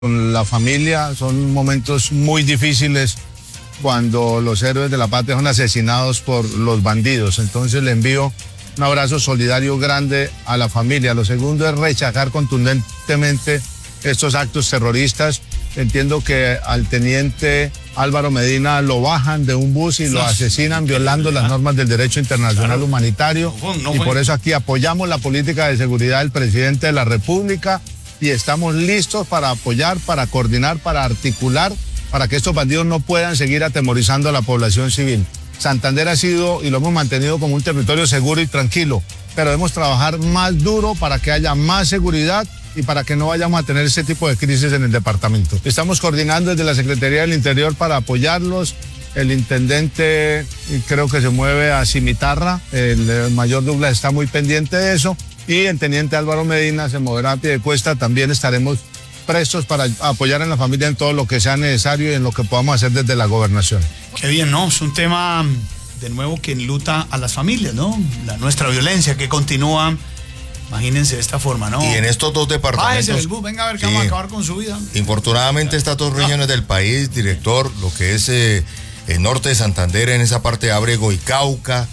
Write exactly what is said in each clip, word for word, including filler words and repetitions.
con la familia. Son momentos muy difíciles cuando los héroes de la patria son asesinados por los bandidos. Entonces le envío un abrazo solidario grande a la familia. Lo segundo es rechazar contundentemente estos actos terroristas. Entiendo que al teniente Álvaro Medina lo bajan de un bus y lo asesinan violando las normas del derecho internacional claro. humanitario. No, no, y por eso aquí apoyamos la política de seguridad del presidente de la República y estamos listos para apoyar, para coordinar, para articular, para que estos bandidos no puedan seguir atemorizando a la población civil. Santander ha sido y lo hemos mantenido como un territorio seguro y tranquilo, pero debemos trabajar más duro para que haya más seguridad y para que no vayamos a tener ese tipo de crisis en el departamento. Estamos coordinando desde la Secretaría del Interior para apoyarlos. El intendente creo que se mueve a Cimitarra, el mayor Douglas está muy pendiente de eso y el teniente Álvaro Medina se moverá a Piedecuesta. También estaremos prestos para apoyar a la familia en todo lo que sea necesario y en lo que podamos hacer desde la gobernación. Qué bien, ¿no? Es un tema, de nuevo, que enluta a las familias, ¿no? La nuestra violencia que continúa. Imagínense de esta forma, ¿no? Y en estos dos departamentos... Bájese del bus, venga a ver que sí, vamos a acabar con su vida. Infortunadamente, estas dos regiones del país, director, lo que es eh, el norte de Santander, en esa parte de Ábrego y Cauca,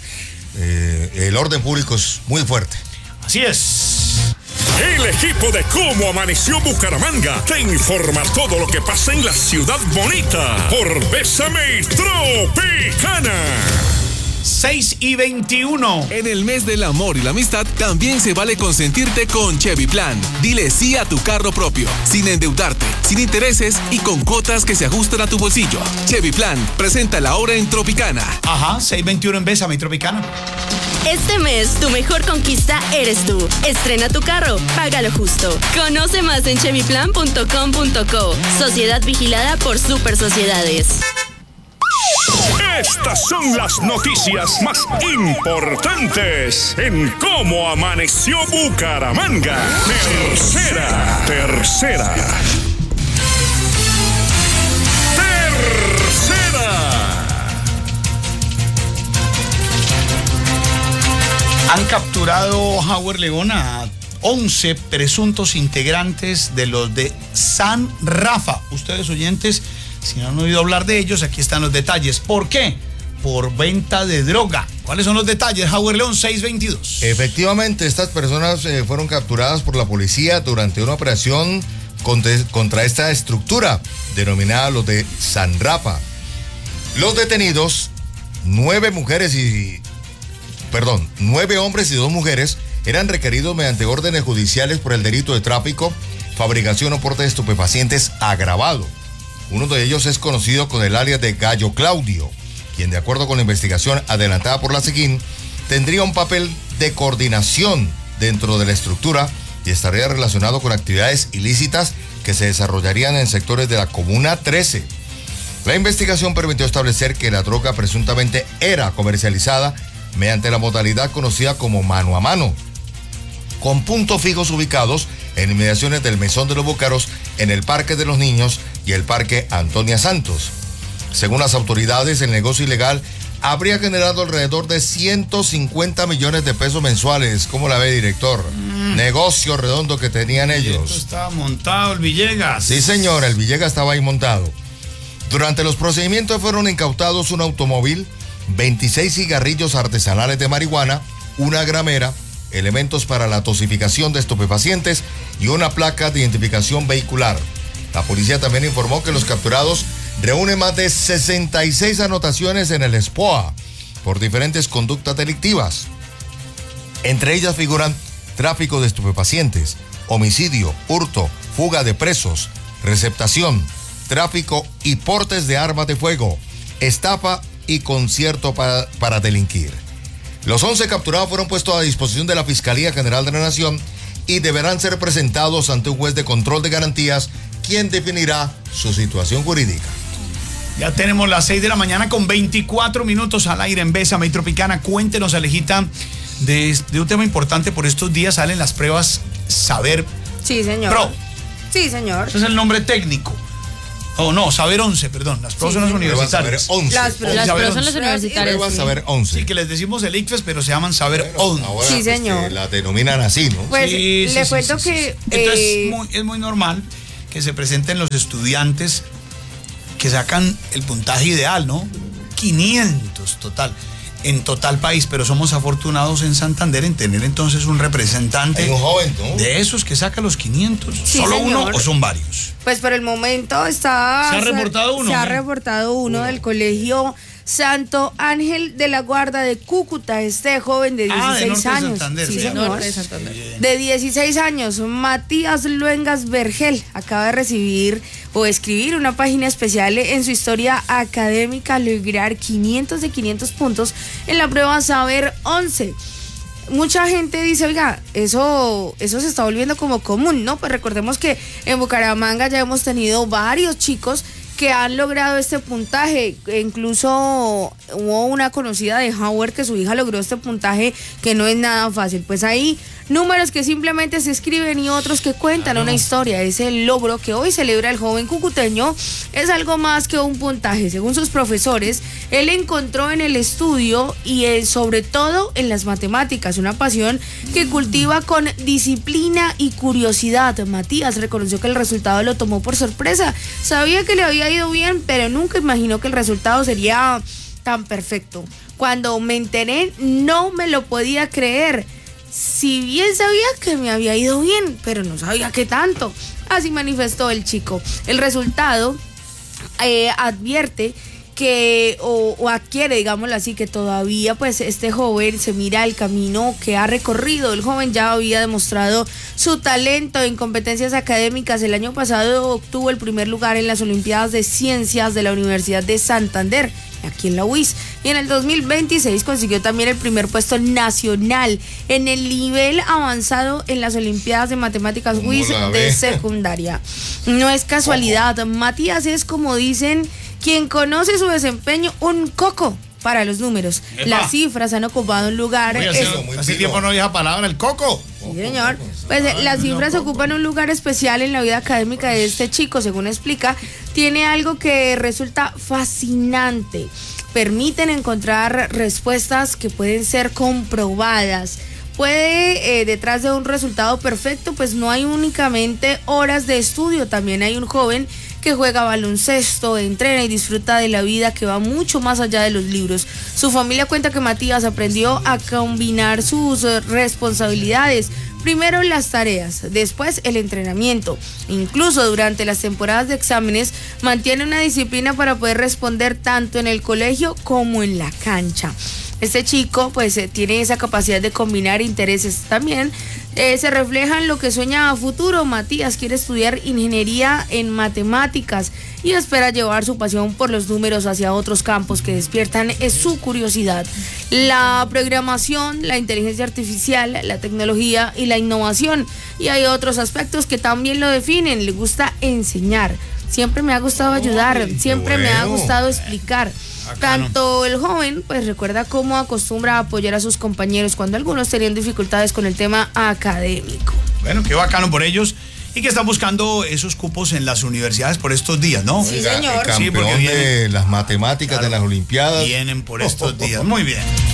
eh, el orden público es muy fuerte. Así es. El equipo de Cómo Amaneció Bucaramanga te informa todo lo que pasa en la ciudad bonita por Bésame Tropicana. seis y veintiuno. En el mes del amor y la amistad también se vale consentirte con Chevy Plan. Dile sí a tu carro propio, sin endeudarte, sin intereses y con cuotas que se ajustan a tu bolsillo. Chevy Plan, presenta la hora en Tropicana. Ajá, seis veintiuno en Bésame Tropicana. Este mes, tu mejor conquista eres tú. Estrena tu carro, págalo justo. Conoce más en chevy plan punto com punto co. Sociedad vigilada por Super Sociedades. Estas son las noticias más importantes en Cómo Amaneció Bucaramanga. Tercera, tercera. Tercera. Han capturado, Howard León, a once presuntos integrantes de los de San Rafa. Ustedes, oyentes, si no han oído hablar de ellos, aquí están los detalles. ¿Por qué? Por venta de droga. ¿Cuáles son los detalles, Howard León? seis veintidós. Efectivamente, estas personas eh, fueron capturadas por la policía durante una operación contra, contra esta estructura denominada los de San Rafa. Los detenidos, nueve mujeres y... Perdón, nueve hombres y dos mujeres eran requeridos mediante órdenes judiciales por el delito de tráfico, fabricación o porte de estupefacientes agravado. Uno de ellos es conocido con el alias de Gallo Claudio, quien de acuerdo con la investigación adelantada por la SEGIN, tendría un papel de coordinación dentro de la estructura y estaría relacionado con actividades ilícitas que se desarrollarían en sectores de la Comuna trece. La investigación permitió establecer que la droga presuntamente era comercializada mediante la modalidad conocida como mano a mano, con puntos fijos ubicados en inmediaciones del Mesón de los Búcaros, en el Parque de los Niños y el Parque Antonia Santos. Según las autoridades, el negocio ilegal habría generado alrededor de ciento cincuenta millones de pesos mensuales. ¿Cómo la ve, director? Mm. Negocio redondo que tenían ellos. Esto estaba montado el Villegas. Sí, señor, el Villegas estaba ahí montado. Durante los procedimientos fueron incautados un automóvil, veintiséis cigarrillos artesanales de marihuana, una gramera, elementos para la dosificación de estupefacientes y una placa de identificación vehicular. La policía también informó que los capturados reúnen más de sesenta y seis anotaciones en el S P O A por diferentes conductas delictivas. Entre ellas figuran tráfico de estupefacientes, homicidio, hurto, fuga de presos, receptación, tráfico y portes de armas de fuego, estafa y concierto para, para delinquir. Los once capturados fueron puestos a disposición de la Fiscalía General de la Nación y deberán ser presentados ante un juez de control de garantías, quien definirá su situación jurídica. Ya tenemos las seis de la mañana con veinticuatro minutos al aire en Bésame Tropicana. Cuéntenos, Alejita, de, de un tema importante. Por estos días salen las pruebas Saber Sí, señor. Pro. Sí, señor. Ese es el nombre técnico. Oh, no, Saber once, perdón. Las pruebas Sí, son las señor. universitarias. Saber once. Las pruebas Las Saber pruebas son once. las universitarias. Pruebas sí. Saber once. Sí, que les decimos el ICFES, pero se llaman Saber Bueno, once. ahora, Sí, pues, señor. que la denominan así, ¿no? Pues Sí, sí, le sí, cuento sí, sí, que... sí. Entonces eh, es, muy, es muy normal que se presenten los estudiantes que sacan el puntaje ideal, ¿no? quinientos total, en total país, pero somos afortunados en Santander en tener entonces un representante Hay un joven, ¿no? de esos que saca los quinientos. Sí, ¿Solo señor. uno o son varios? Pues por el momento está... ¿Se ha reportado uno? Se ha ¿Eh? reportado uno del colegio Santo Ángel de la Guarda de Cúcuta, este joven de Ah, de dieciséis Norte de años. Santander, Sí, sí. señor. Norte de Santander. De dieciséis años, Matías Luengas Vergel acaba de recibir o escribir una página especial en su historia académica al lograr quinientos de quinientos puntos en la prueba Saber once. Mucha gente dice, oiga, eso, eso se está volviendo como común, ¿no? Pues recordemos que en Bucaramanga ya hemos tenido varios chicos que han logrado este puntaje. Incluso hubo una conocida de Howard que su hija logró este puntaje, que no es nada fácil. Pues hay números que simplemente se escriben y otros que cuentan una historia. Ese logro que hoy celebra el joven cucuteño es algo más que un puntaje. Según sus profesores, él encontró en el estudio y eh, sobre todo en las matemáticas una pasión que cultiva con disciplina y curiosidad. Matías reconoció que el resultado lo tomó por sorpresa. Sabía que le había ido bien, pero nunca imaginó que el resultado sería tan perfecto. Cuando me enteré, no me lo podía creer. Si bien sabía que me había ido bien, pero no sabía qué tanto. Así manifestó el chico. El resultado eh, advierte que, o, o adquiere, digámoslo así, que todavía pues este joven se mira el camino que ha recorrido. El joven ya había demostrado su talento en competencias académicas. El año pasado obtuvo el primer lugar en las Olimpiadas de Ciencias de la Universidad de Santander, aquí en la U I S, y en el dos mil veintiséis consiguió también el primer puesto nacional en el nivel avanzado en las Olimpiadas de Matemáticas U I S de secundaria. No es casualidad, Matías es, como dicen, quien conoce su desempeño, un coco para los números. ¡Epa! Las cifras han ocupado un lugar... Oye, hace, es- muy hace pilo. tiempo no oía palabra, el coco. Sí, señor. Pues eh, las cifras ocupan un lugar especial en la vida académica de este chico, según explica. Tiene algo que resulta fascinante. Permiten encontrar respuestas que pueden ser comprobadas. Puede, eh, detrás de un resultado perfecto, pues no hay únicamente horas de estudio. También hay un joven que juega baloncesto, entrena y disfruta de la vida, que va mucho más allá de los libros. Su familia cuenta que Matías aprendió a combinar sus eh, responsabilidades. Primero las tareas, después el entrenamiento. Incluso durante las temporadas de exámenes mantiene una disciplina para poder responder tanto en el colegio como en la cancha. Este chico pues eh, tiene esa capacidad de combinar intereses. También eh, se refleja en lo que sueña a futuro. Matías quiere estudiar ingeniería en matemáticas y espera llevar su pasión por los números hacia otros campos que despiertan eh, su curiosidad. La programación, la inteligencia artificial, la tecnología y la innovación. Y hay otros aspectos que también lo definen. Le gusta enseñar. Siempre me ha gustado ayudar, siempre me ha bueno. gustado explicar. Bacano. Tanto el joven pues recuerda cómo acostumbra a apoyar a sus compañeros cuando algunos tenían dificultades con el tema académico. Bueno, qué bacano por ellos. Y que están buscando esos cupos en las universidades por estos días, ¿no? Sí, Oiga, señor. el Sí, porque campeón viene- de las matemáticas Claro. de las Olimpiadas. Vienen por estos días. Muy bien.